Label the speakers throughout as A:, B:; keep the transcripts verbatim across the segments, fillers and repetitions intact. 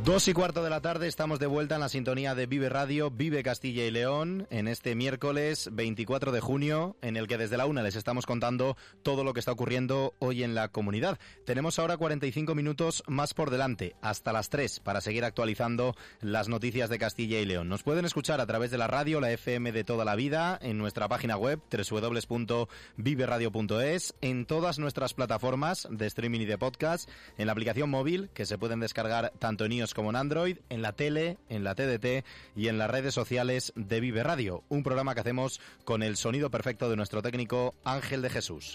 A: Dos y cuarto de la tarde, estamos de vuelta en la sintonía de Vive Radio, Vive Castilla y León, en este miércoles veinticuatro de junio, en el que desde la una les estamos contando todo lo que está ocurriendo hoy en la comunidad. Tenemos ahora cuarenta y cinco minutos más por delante, hasta las tres, para seguir actualizando las noticias de Castilla y León. Nos pueden escuchar a través de la radio, la F M de toda la vida, en nuestra página web, doble u doble u doble u punto vive radio punto es, en todas nuestras plataformas de streaming y de podcast, en la aplicación móvil, que se pueden descargar tanto en iOS como en Android, en la tele, en la T D T y en las redes sociales de Vive Radio, un programa que hacemos con el sonido perfecto de nuestro técnico Ángel de Jesús.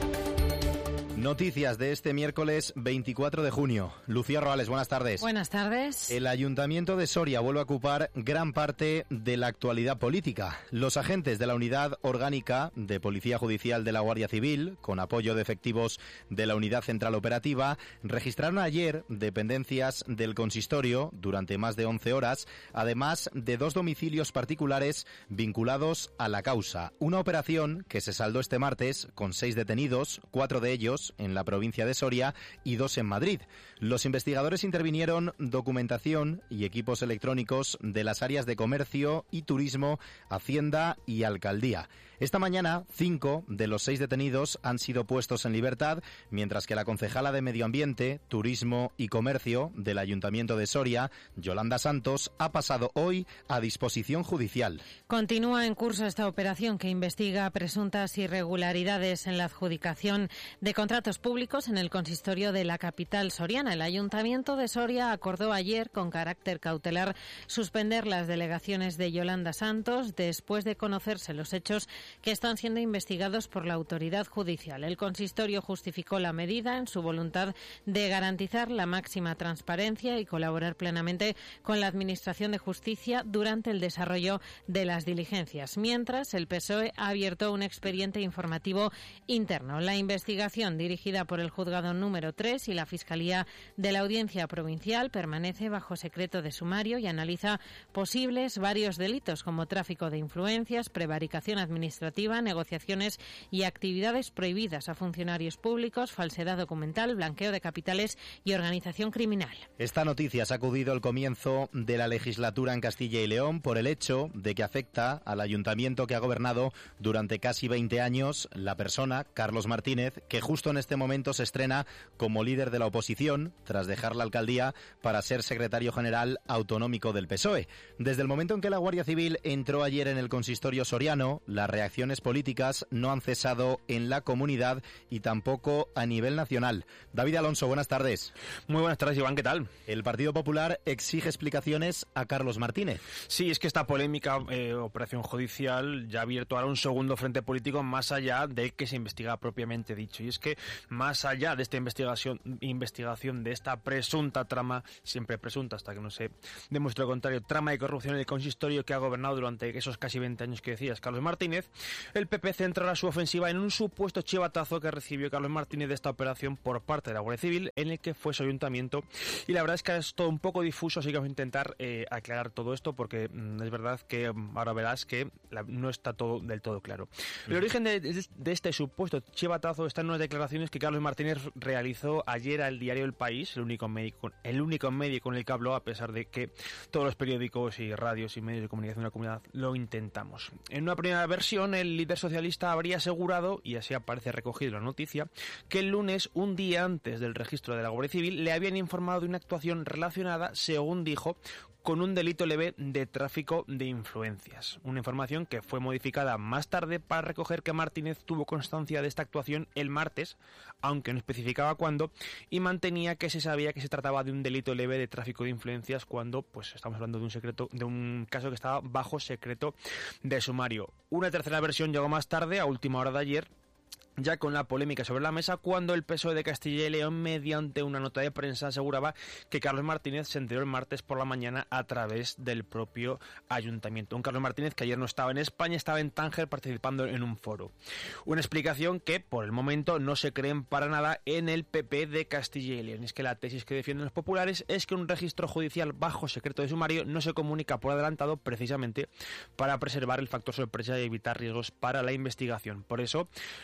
A: Noticias de este miércoles veinticuatro de junio. Lucía Roales, buenas tardes.
B: Buenas tardes.
A: El Ayuntamiento de Soria vuelve a ocupar gran parte de la actualidad política. Los agentes de la Unidad Orgánica de Policía Judicial de la Guardia Civil, con apoyo de efectivos de la Unidad Central Operativa, registraron ayer dependencias del consistorio durante más de once horas, además de dos domicilios particulares vinculados a la causa. Una operación que se saldó este martes con seis detenidos, cuatro de ellos en la provincia de Soria y dos en Madrid. Los investigadores intervinieron documentación y equipos electrónicos de las áreas de comercio y turismo, Hacienda y Alcaldía. Esta mañana, cinco de los seis detenidos han sido puestos en libertad, mientras que la concejala de Medio Ambiente, Turismo y Comercio del Ayuntamiento de Soria, Yolanda Santos, ha pasado hoy a disposición judicial.
B: Continúa en curso esta operación que investiga presuntas irregularidades en la adjudicación de contratos públicos en el consistorio de la capital soriana. El Ayuntamiento de Soria acordó ayer, con carácter cautelar, suspender las delegaciones de Yolanda Santos después de conocerse los hechos que están siendo investigados por la autoridad judicial. El consistorio justificó la medida en su voluntad de garantizar la máxima transparencia y colaborar plenamente con la Administración de Justicia durante el desarrollo de las diligencias. Mientras, el P S O E ha abierto un expediente informativo interno. La investigación dirigida por el juzgado número tres y la Fiscalía de la Audiencia Provincial permanece bajo secreto de sumario y analiza posibles varios delitos como tráfico de influencias, prevaricación administrativa, negociaciones y actividades prohibidas a funcionarios públicos, falsedad documental, blanqueo de capitales y organización criminal.
A: Esta noticia ha sacudido el comienzo de la legislatura en Castilla y León por el hecho de que afecta al ayuntamiento que ha gobernado durante casi veinte años la persona, Carlos Martínez, que justo en este momento se estrena como líder de la oposición tras dejar la alcaldía para ser secretario general autonómico del P S O E. Desde el momento en que la Guardia Civil entró ayer en el consistorio soriano, las reacciones políticas no han cesado en la comunidad y tampoco a nivel nacional. David Alonso, buenas tardes.
C: Muy buenas tardes, Iván, ¿qué tal?
A: El Partido Popular exige explicaciones a Carlos Martínez.
C: Sí, es que esta polémica eh, operación judicial ya ha abierto ahora un segundo frente político más allá del que se investiga propiamente dicho. Y es que más allá de esta investigación, investigación de esta presunta trama, siempre presunta hasta que no se demuestre lo contrario, trama de corrupción en el consistorio que ha gobernado durante esos casi veinte años que decías Carlos Martínez, el P P centrará su ofensiva en un supuesto chivatazo que recibió Carlos Martínez de esta operación por parte de la Guardia Civil, en el que fue su ayuntamiento. Y la verdad es que es todo un poco difuso, así que vamos a intentar eh, aclarar todo esto, porque mmm, es verdad que mmm, ahora verás que la, no está todo del todo claro. El origen de, de, de este supuesto chivatazo está en unas declaraciones que Carlos Martínez realizó ayer al diario El País, el único medio, el único medio con el que habló, a pesar de que todos los periódicos y radios y medios de comunicación de la comunidad lo intentamos. En una primera versión, el líder socialista habría asegurado, y así aparece recogido en la noticia, que el lunes, un día antes del registro de la Guardia Civil, le habían informado de una actuación relacionada, según dijo, con un delito leve de tráfico de influencias. Una información que fue modificada más tarde para recoger que Martínez tuvo constancia de esta actuación el martes, aunque no especificaba cuándo, y mantenía que se sabía que se trataba de un delito leve de tráfico de influencias cuando, pues, estamos hablando de un secreto, de un caso que estaba bajo secreto de sumario. Una tercera versión llegó más tarde, a última hora de ayer, ya con la polémica sobre la mesa, cuando el P S O E de Castilla y León, mediante una nota de prensa, aseguraba que Carlos Martínez se enteró el martes por la mañana a través del propio ayuntamiento. Un Carlos Martínez que ayer no estaba en España, estaba en Tánger participando en un foro. Una explicación que, por el momento, no se creen para nada en el P P de Castilla y León. Es que la tesis que defienden los populares es que un registro judicial bajo secreto de sumario no se comunica por adelantado, precisamente para preservar el factor sorpresa y evitar riesgos para la investigación. Por eso, los populares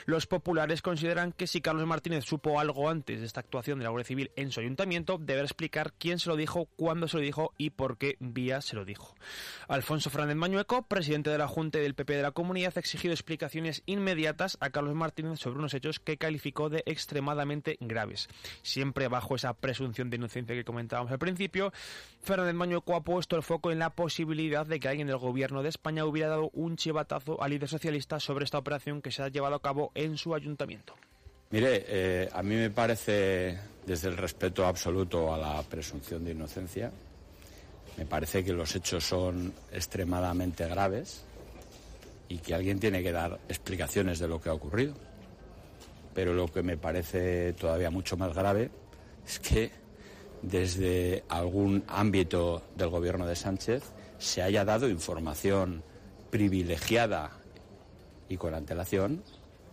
C: populares consideran que si Carlos Martínez supo algo antes de esta actuación de la Guardia Civil en su ayuntamiento, deberá explicar quién se lo dijo, cuándo se lo dijo y por qué vía se lo dijo. Alfonso Fernández Mañueco, presidente de la Junta del P P de la Comunidad, ha exigido explicaciones inmediatas a Carlos Martínez sobre unos hechos que calificó de extremadamente graves. Siempre bajo esa presunción de inocencia que comentábamos al principio, Fernández Mañueco ha puesto el foco en la posibilidad de que alguien del gobierno de España hubiera dado un chivatazo al líder socialista sobre esta operación que se ha llevado a cabo en su ayuntamiento.
D: Mire, eh, a mí me parece, desde el respeto absoluto a la presunción de inocencia, me parece que los hechos son extremadamente graves y que alguien tiene que dar explicaciones de lo que ha ocurrido. Pero lo que me parece todavía mucho más grave es que desde algún ámbito del gobierno de Sánchez se haya dado información privilegiada y con antelación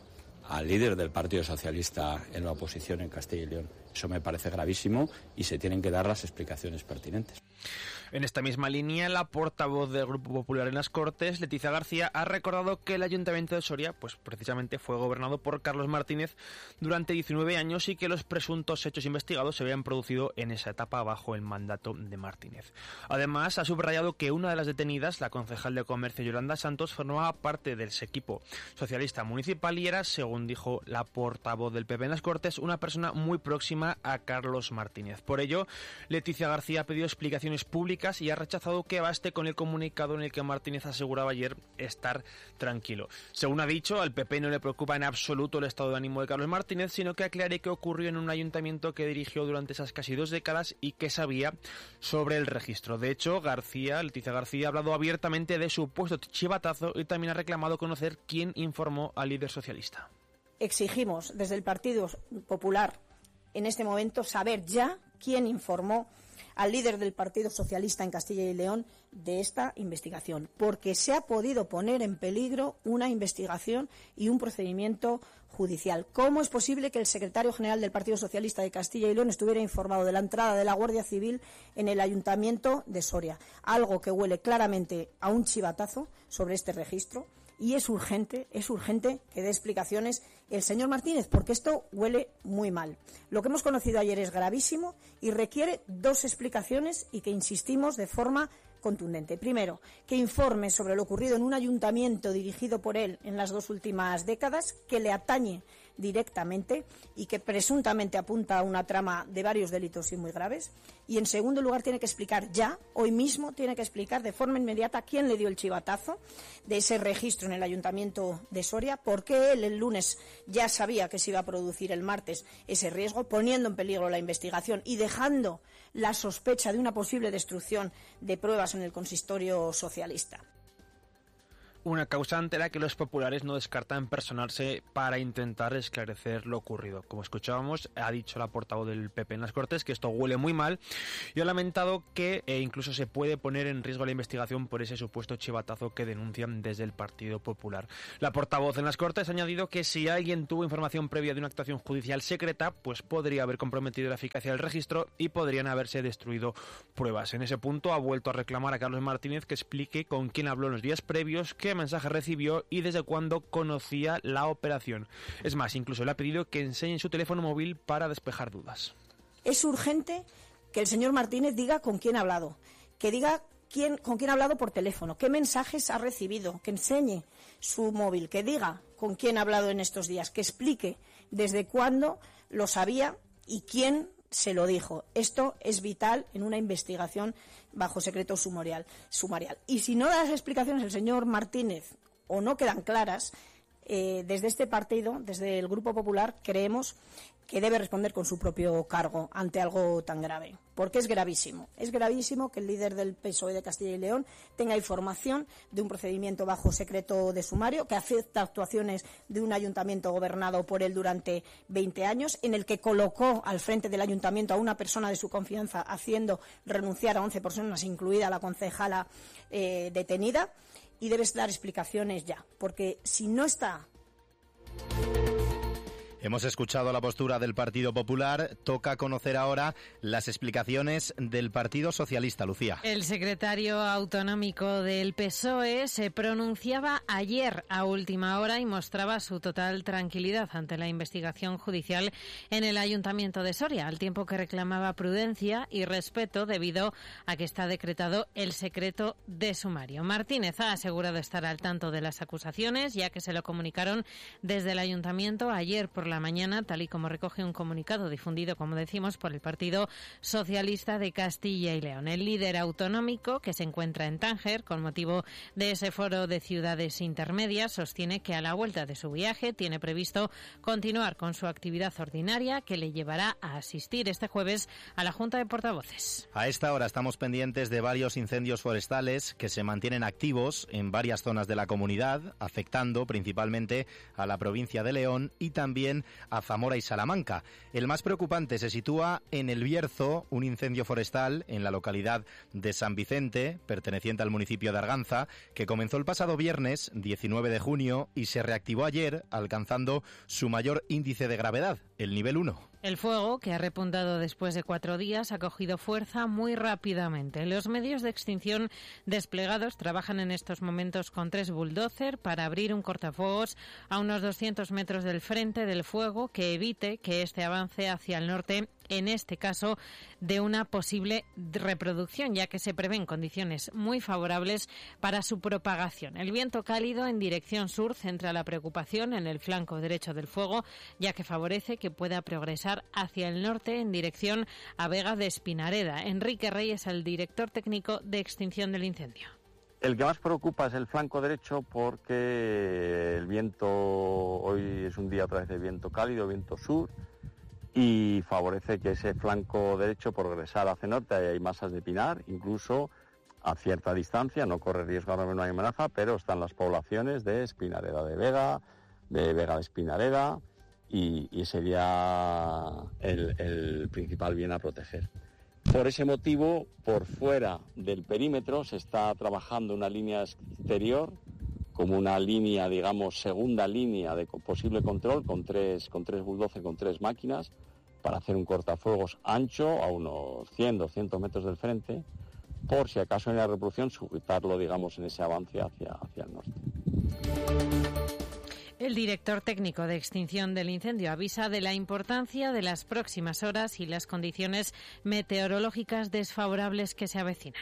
D: al líder del Partido Socialista en la oposición en Castilla y León. Eso me parece gravísimo y se tienen que dar las explicaciones pertinentes.
C: En esta misma línea, la portavoz del Grupo Popular en las Cortes, Leticia García, ha recordado que el Ayuntamiento de Soria, pues precisamente fue gobernado por Carlos Martínez durante diecinueve años y que los presuntos hechos investigados se habían producido en esa etapa bajo el mandato de Martínez. Además, ha subrayado que una de las detenidas, la concejal de Comercio Yolanda Santos, formaba parte del equipo socialista municipal y era, según dijo la portavoz del P P en las Cortes, una persona muy próxima a Carlos Martínez. Por ello, Leticia García ha pedido explicaciones públicas y ha rechazado que baste con el comunicado en el que Martínez aseguraba ayer estar tranquilo. Según ha dicho, al P P no le preocupa en absoluto el estado de ánimo de Carlos Martínez, sino que aclare qué ocurrió en un ayuntamiento que dirigió durante esas casi dos décadas y que sabía sobre el registro. De hecho, García, Leticia García, ha hablado abiertamente de supuesto chivatazo y también ha reclamado conocer quién informó al líder socialista.
E: Exigimos desde el Partido Popular en este momento saber ya quién informó al líder del Partido Socialista en Castilla y León de esta investigación, porque se ha podido poner en peligro una investigación y un procedimiento judicial. ¿Cómo es posible que el secretario general del Partido Socialista de Castilla y León estuviera informado de la entrada de la Guardia Civil en el Ayuntamiento de Soria? Algo que huele claramente a un chivatazo sobre este registro. Y es urgente, es urgente que dé explicaciones el señor Martínez, porque esto huele muy mal. Lo que hemos conocido ayer es gravísimo y requiere dos explicaciones y que insistimos de forma contundente. Primero, que informe sobre lo ocurrido en un ayuntamiento dirigido por él en las dos últimas décadas, que le atañe directamente y que presuntamente apunta a una trama de varios delitos y muy graves. Y en segundo lugar tiene que explicar ya, hoy mismo tiene que explicar de forma inmediata quién le dio el chivatazo de ese registro en el Ayuntamiento de Soria, por qué él el lunes ya sabía que se iba a producir el martes ese riesgo, poniendo en peligro la investigación y dejando la sospecha de una posible destrucción de pruebas en el consistorio socialista.
C: Una causa ante la que los populares no descartan personarse para intentar esclarecer lo ocurrido. Como escuchábamos, ha dicho la portavoz del P P en las Cortes que esto huele muy mal y ha lamentado que eh, incluso se puede poner en riesgo la investigación por ese supuesto chivatazo que denuncian desde el Partido Popular. La portavoz en las Cortes ha añadido que si alguien tuvo información previa de una actuación judicial secreta, pues podría haber comprometido la eficacia del registro y podrían haberse destruido pruebas. En ese punto ha vuelto a reclamar a Carlos Martínez que explique con quién habló en los días previos, qué mensaje recibió y desde cuándo conocía la operación. Es más, incluso le ha pedido que enseñe su teléfono móvil para despejar dudas.
E: Es urgente que el señor Martínez diga con quién ha hablado, que diga quién, con quién ha hablado por teléfono, qué mensajes ha recibido, que enseñe su móvil, que diga con quién ha hablado en estos días, que explique desde cuándo lo sabía y quién se lo dijo. Esto es vital en una investigación bajo secreto sumarial. sumarial. Y si no da las explicaciones el señor Martínez o no quedan claras, eh, desde este partido, desde el Grupo Popular, creemos que debe responder con su propio cargo ante algo tan grave, porque es gravísimo. Es gravísimo que el líder del P S O E de Castilla y León tenga información de un procedimiento bajo secreto de sumario que afecta actuaciones de un ayuntamiento gobernado por él durante veinte años, en el que colocó al frente del ayuntamiento a una persona de su confianza, haciendo renunciar a once personas, incluida la concejala eh, detenida, y debes dar explicaciones ya, porque si no está...
A: Hemos escuchado la postura del Partido Popular. Toca conocer ahora las explicaciones del Partido Socialista, Lucía.
B: El secretario autonómico del P S O E se pronunciaba ayer a última hora y mostraba su total tranquilidad ante la investigación judicial en el Ayuntamiento de Soria, al tiempo que reclamaba prudencia y respeto debido a que está decretado el secreto de sumario. Martínez ha asegurado estar al tanto de las acusaciones, ya que se lo comunicaron desde el Ayuntamiento ayer por la mañana, tal y como recoge un comunicado difundido, como decimos, por el Partido Socialista de Castilla y León. El líder autonómico, que se encuentra en Tánger con motivo de ese foro de ciudades intermedias, sostiene que a la vuelta de su viaje tiene previsto continuar con su actividad ordinaria, que le llevará a asistir este jueves a la Junta de Portavoces.
A: A esta hora estamos pendientes de varios incendios forestales que se mantienen activos en varias zonas de la comunidad, afectando principalmente a la provincia de León y también a Zamora y Salamanca. El más preocupante se sitúa en El Bierzo, un incendio forestal en la localidad de San Vicente, perteneciente al municipio de Arganza, que comenzó el pasado viernes diecinueve de junio y se reactivó ayer, alcanzando su mayor índice de gravedad, el nivel uno.
B: El fuego, que ha repuntado después de cuatro días, ha cogido fuerza muy rápidamente. Los medios de extinción desplegados trabajan en estos momentos con tres bulldozer para abrir un cortafuegos a unos doscientos metros del frente del fuego que evite que este avance hacia el norte, en este caso de una posible reproducción, ya que se prevén condiciones muy favorables para su propagación. El viento cálido en dirección sur centra la preocupación en el flanco derecho del fuego, ya que favorece que pueda progresar hacia el norte en dirección a Vega de Espinareda. Enrique Reyes, el director técnico de extinción del incendio.
F: El que más preocupa es el flanco derecho porque el viento, hoy es un día otra vez de viento cálido, viento sur, y favorece que ese flanco derecho progresar hacia el norte. Hay masas de pinar, incluso a cierta distancia, no corre riesgo, ahora no hay amenaza, pero están las poblaciones de Espinareda de Vega, de Vega de Espinareda, y, y sería el, el principal bien a proteger. Por ese motivo, por fuera del perímetro se está trabajando una línea exterior como una línea, digamos, segunda línea de posible control con tres, con tres bulldozer, con tres máquinas, para hacer un cortafuegos ancho a unos cien, doscientos metros del frente, por si acaso en la reproducción sujetarlo, digamos, en ese avance hacia, hacia el norte.
B: El director técnico de extinción del incendio avisa de la importancia de las próximas horas y las condiciones meteorológicas desfavorables que se avecinan.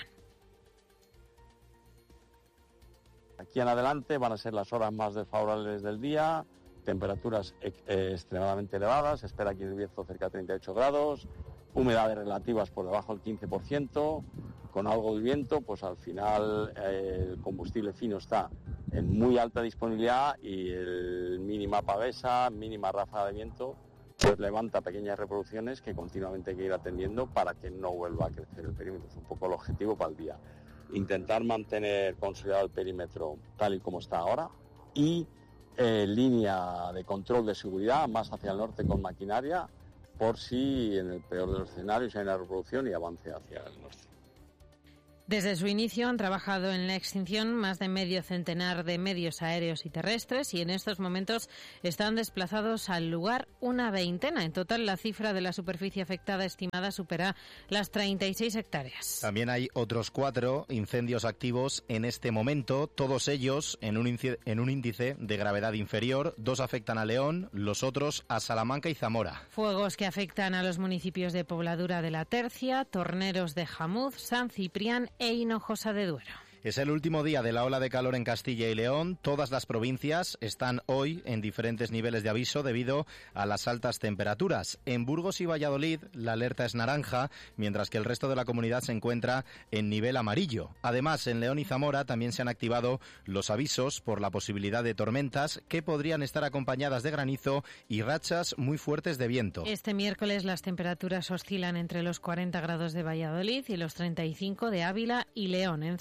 F: Aquí en adelante van a ser las horas más desfavorables del día, temperaturas eh, extremadamente elevadas, se espera aquí en el Bierzo cerca de treinta y ocho grados, humedades relativas por debajo del quince por ciento, con algo de viento, pues al final eh, el combustible fino está en muy alta disponibilidad y el mínima pavesa, mínima ráfaga de viento, pues levanta pequeñas reproducciones que continuamente hay que ir atendiendo para que no vuelva a crecer el perímetro. Es un poco el objetivo para el día. Intentar mantener consolidado el perímetro tal y como está ahora y eh, línea de control de seguridad más hacia el norte con maquinaria por si en el peor de los escenarios hay una reproducción y avance hacia el norte.
B: Desde su inicio han trabajado en la extinción más de medio centenar de medios aéreos y terrestres y en estos momentos están desplazados al lugar una veintena. En total, la cifra de la superficie afectada estimada supera las treinta y seis hectáreas.
A: También hay otros cuatro incendios activos en este momento, todos ellos en un, índice, en un índice de gravedad inferior. Dos afectan a León, los otros a Salamanca y Zamora.
B: Fuegos que afectan a los municipios de Pobladura de la Tercia, Torneros de Jamuz, San Ciprián e Hinojosa de Duero.
A: Es el último día de la ola de calor en Castilla y León. Todas las provincias están hoy en diferentes niveles de aviso debido a las altas temperaturas. En Burgos y Valladolid la alerta es naranja, mientras que el resto de la comunidad se encuentra en nivel amarillo. Además, en León y Zamora también se han activado los avisos por la posibilidad de tormentas que podrían estar acompañadas de granizo y rachas muy fuertes de viento.
B: Este miércoles las temperaturas oscilan entre los cuarenta grados de Valladolid y los treinta y cinco de Ávila y León. En Zamora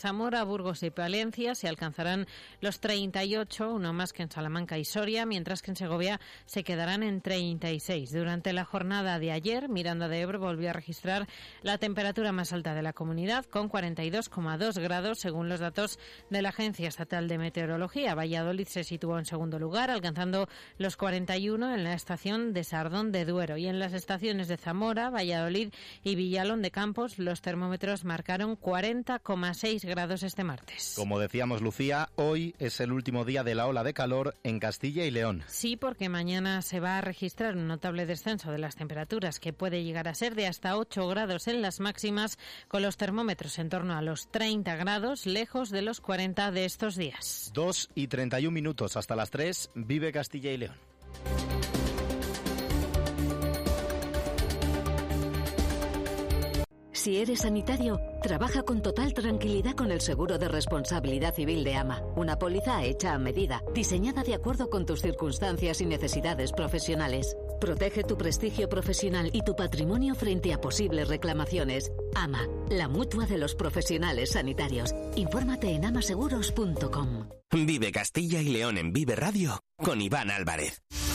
B: Burgos y Palencia se alcanzarán los treinta y ocho, uno más que en Salamanca y Soria, mientras que en Segovia se quedarán en treinta y seis. Durante la jornada de ayer, Miranda de Ebro volvió a registrar la temperatura más alta de la comunidad, con cuarenta y dos coma dos grados, según los datos de la Agencia Estatal de Meteorología. Valladolid se situó en segundo lugar, alcanzando los cuarenta y uno en la estación de Sardón de Duero. Y en las estaciones de Zamora, Valladolid y Villalón de Campos, los termómetros marcaron cuarenta coma seis grados este martes.
A: Como decíamos, Lucía, hoy es el último día de la ola de calor en Castilla y León.
B: Sí, porque mañana se va a registrar un notable descenso de las temperaturas, que puede llegar a ser de hasta ocho grados en las máximas, con los termómetros en torno a los treinta grados, lejos de los cuarenta de estos días.
A: dos y treinta y un minutos hasta las tres, vive Castilla y León.
G: Si eres sanitario, trabaja con total tranquilidad con el seguro de responsabilidad civil de AMA, una póliza hecha a medida, diseñada de acuerdo con tus circunstancias y necesidades profesionales. Protege tu prestigio profesional y tu patrimonio frente a posibles reclamaciones. AMA, la mutua de los profesionales sanitarios. Infórmate en amaseguros punto com.
H: Vive Castilla y León en Vive Radio con Iván Álvarez.